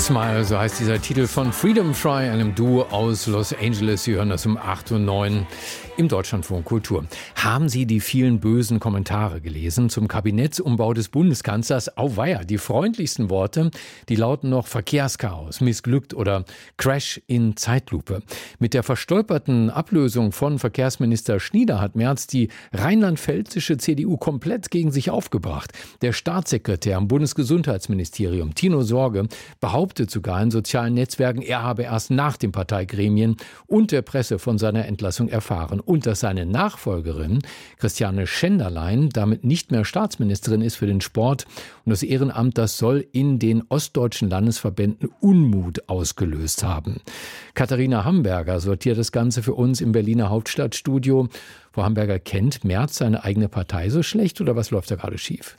Smile, so heißt dieser Titel von Freedom Fry, einem Duo aus Los Angeles. Sie hören das um 8 und 9 im Deutschlandfunk Kultur. Haben Sie die vielen bösen Kommentare gelesen zum Kabinettsumbau des Bundeskanzlers? Auweia, die freundlichsten Worte, die lauten noch Verkehrschaos, missglückt oder Crash in Zeitlupe. Mit der verstolperten Ablösung von Verkehrsminister Schnieder hat Merz die rheinland-pfälzische CDU komplett gegen sich aufgebracht. Der Staatssekretär im Bundesgesundheitsministerium, Tino Sorge, behauptet sogar in sozialen Netzwerken, er habe erst nach den Parteigremien und der Presse von seiner Entlassung erfahren und dass seine Nachfolgerin Christiane Schenderlein damit nicht mehr Staatsministerin ist für den Sport und das Ehrenamt, das soll in den ostdeutschen Landesverbänden Unmut ausgelöst haben. Katharina Hamburger sortiert das Ganze für uns im Berliner Hauptstadtstudio. Frau Hamburger, kennt Merz seine eigene Partei so schlecht oder was läuft da gerade schief?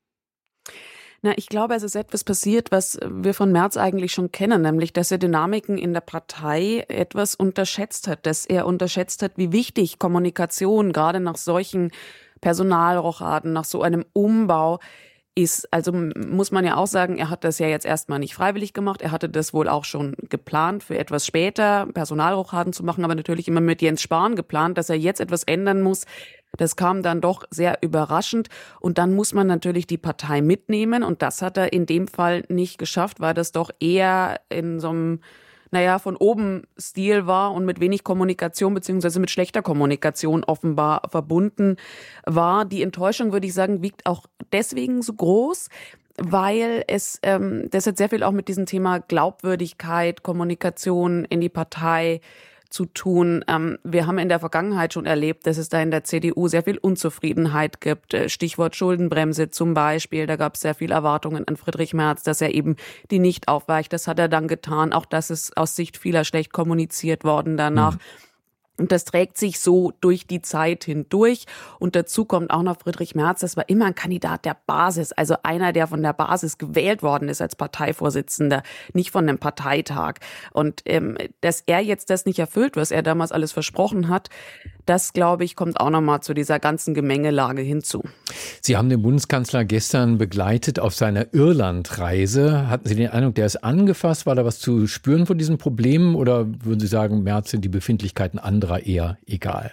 Na, ich glaube, es ist etwas passiert, was wir von Merz eigentlich schon kennen, nämlich, dass er Dynamiken in der Partei etwas unterschätzt hat, dass er unterschätzt hat, wie wichtig Kommunikation gerade nach solchen Personalrochaden, nach so einem Umbau ist. Also muss man ja auch sagen, er hat das ja jetzt erstmal nicht freiwillig gemacht. Er hatte das wohl auch schon geplant, für etwas später Personalrochaden zu machen, aber natürlich immer mit Jens Spahn geplant, dass er jetzt etwas ändern muss. Das kam dann doch sehr überraschend und dann muss man natürlich die Partei mitnehmen und das hat er in dem Fall nicht geschafft, weil das doch eher in so einem, von oben Stil war und mit wenig Kommunikation beziehungsweise mit schlechter Kommunikation offenbar verbunden war. Die Enttäuschung, würde ich sagen, wiegt auch deswegen so groß, weil das hat sehr viel auch mit diesem Thema Glaubwürdigkeit, Kommunikation in die Partei zu tun. Wir haben in der Vergangenheit schon erlebt, dass es da in der CDU sehr viel Unzufriedenheit gibt. Stichwort Schuldenbremse zum Beispiel. Da gab es sehr viel Erwartungen an Friedrich Merz, dass er eben die nicht aufweicht. Das hat er dann getan. Auch das ist aus Sicht vieler schlecht kommuniziert worden danach. Und das trägt sich so durch die Zeit hindurch. Und dazu kommt auch noch Friedrich Merz. Das war immer ein Kandidat der Basis, also einer, der von der Basis gewählt worden ist als Parteivorsitzender, nicht von einem Parteitag. Und dass er jetzt das nicht erfüllt, was er damals alles versprochen hat, das, glaube ich, kommt auch nochmal zu dieser ganzen Gemengelage hinzu. Sie haben den Bundeskanzler gestern begleitet auf seiner Irlandreise. Hatten Sie den Eindruck, der ist angefasst? War da was zu spüren von diesen Problemen? Oder würden Sie sagen, Merz sind die Befindlichkeiten anderer eher egal?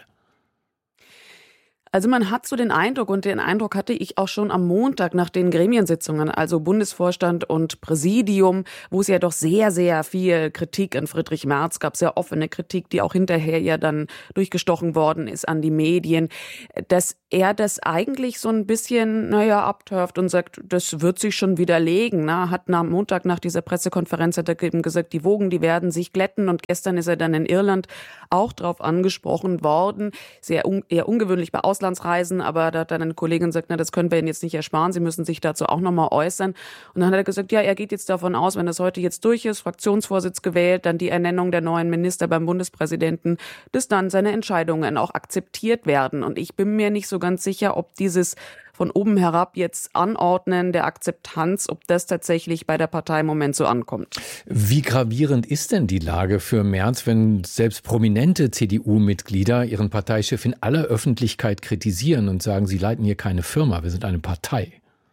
Also man hat so den Eindruck, und den Eindruck hatte ich auch schon am Montag nach den Gremiensitzungen, also Bundesvorstand und Präsidium, wo es ja doch sehr, sehr viel Kritik an Friedrich Merz gab, sehr offene Kritik, die auch hinterher ja dann durchgestochen worden ist an die Medien, dass er das eigentlich so ein bisschen, abturft und sagt, das wird sich schon widerlegen. Hat am Montag nach dieser Pressekonferenz hat er eben gesagt, die Wogen, die werden sich glätten und gestern ist er dann in Irland auch drauf angesprochen worden, eher ungewöhnlich bei Auslandsreisen, aber da hat dann eine Kollegin gesagt, das können wir Ihnen jetzt nicht ersparen, Sie müssen sich dazu auch nochmal äußern. Und dann hat er gesagt, er geht jetzt davon aus, wenn das heute jetzt durch ist, Fraktionsvorsitz gewählt, dann die Ernennung der neuen Minister beim Bundespräsidenten, dass dann seine Entscheidungen auch akzeptiert werden. Und ich bin mir nicht so ganz sicher, ob dieses von oben herab jetzt Anordnen der Akzeptanz, ob das tatsächlich bei der Partei im Moment so ankommt. Wie gravierend ist denn die Lage für Merz, wenn selbst prominente CDU-Mitglieder ihren Parteichef in aller Öffentlichkeit kritisieren und sagen, sie leiten hier keine Firma, wir sind eine Partei?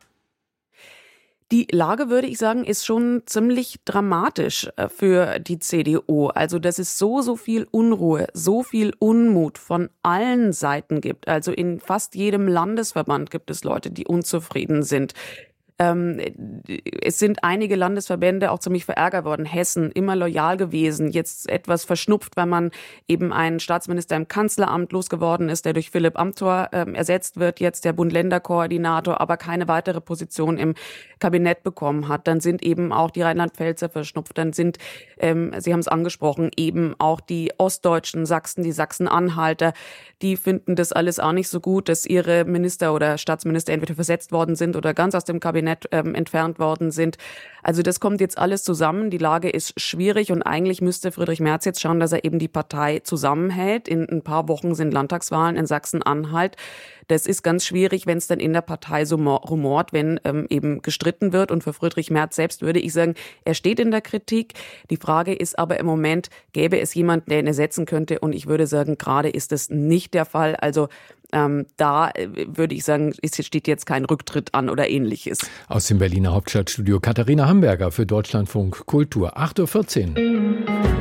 Die Lage, würde ich sagen, ist schon ziemlich dramatisch für die CDU. Also, dass es so viel Unruhe, so viel Unmut von allen Seiten gibt. Also in fast jedem Landesverband gibt es Leute, die unzufrieden sind. Es sind einige Landesverbände auch ziemlich verärgert worden. Hessen, immer loyal gewesen, jetzt etwas verschnupft, weil man eben einen Staatsminister im Kanzleramt losgeworden ist, der durch Philipp Amthor ersetzt wird, jetzt der Bund-Länder-Koordinator, aber keine weitere Position im Kabinett bekommen hat. Dann sind eben auch die Rheinland-Pfälzer verschnupft, dann sind, Sie haben es angesprochen, eben auch die ostdeutschen Sachsen, die Sachsen-Anhalter, die finden das alles auch nicht so gut, dass ihre Minister oder Staatsminister entweder versetzt worden sind oder ganz aus dem Kabinett entfernt worden sind. Also das kommt jetzt alles zusammen. Die Lage ist schwierig und eigentlich müsste Friedrich Merz jetzt schauen, dass er eben die Partei zusammenhält. In ein paar Wochen sind Landtagswahlen in Sachsen-Anhalt. Das ist ganz schwierig, wenn es dann in der Partei so rumort, wenn eben gestritten wird. Und für Friedrich Merz selbst würde ich sagen, er steht in der Kritik. Die Frage ist aber im Moment, gäbe es jemanden, der ihn ersetzen könnte? Und ich würde sagen, gerade ist das nicht der Fall. Also Da würde ich sagen, steht jetzt kein Rücktritt an oder Ähnliches. Aus dem Berliner Hauptstadtstudio Katharina Hamburger für Deutschlandfunk Kultur, 8:14 Uhr.